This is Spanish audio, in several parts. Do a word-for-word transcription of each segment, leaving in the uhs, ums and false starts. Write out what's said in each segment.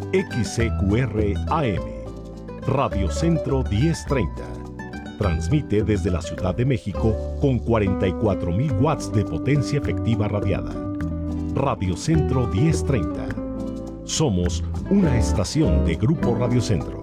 X C Q R A M, Radio Centro diez treinta. Transmite desde la Ciudad de México con cuarenta y cuatro mil watts de potencia efectiva radiada. Radio Centro diez treinta. Somos una estación de Grupo Radio Centro.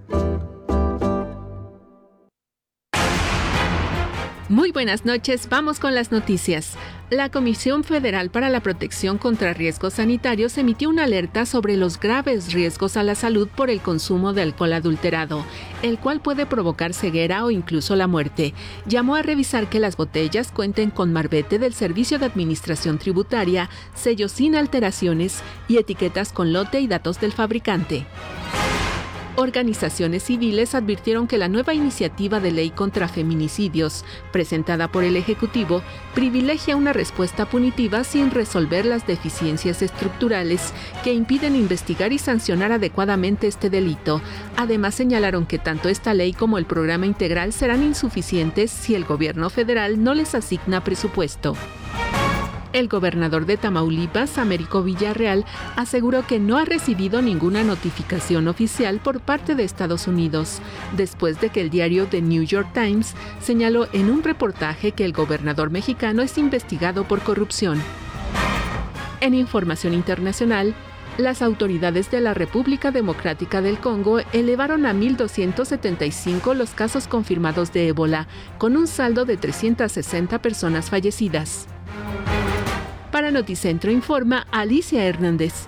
Muy buenas noches, vamos con las noticias. La Comisión Federal para la Protección contra Riesgos Sanitarios emitió una alerta sobre los graves riesgos a la salud por el consumo de alcohol adulterado, el cual puede provocar ceguera o incluso la muerte. Llamó a revisar que las botellas cuenten con marbete del Servicio de Administración Tributaria, sellos sin alteraciones y etiquetas con lote y datos del fabricante. Organizaciones civiles advirtieron que la nueva iniciativa de ley contra feminicidios, presentada por el Ejecutivo, privilegia una respuesta punitiva sin resolver las deficiencias estructurales que impiden investigar y sancionar adecuadamente este delito. Además, señalaron que tanto esta ley como el programa integral serán insuficientes si el gobierno federal no les asigna presupuesto. El gobernador de Tamaulipas, Américo Villarreal, aseguró que no ha recibido ninguna notificación oficial por parte de Estados Unidos, después de que el diario The New York Times señaló en un reportaje que el gobernador mexicano es investigado por corrupción. En información internacional, las autoridades de la República Democrática del Congo elevaron a mil doscientos setenta y cinco los casos confirmados de ébola, con un saldo de trescientas sesenta personas fallecidas. Para Noticentro informa Alicia Hernández.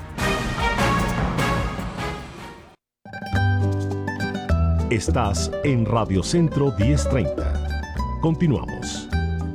Estás en Radio Centro diez treinta. Continuamos.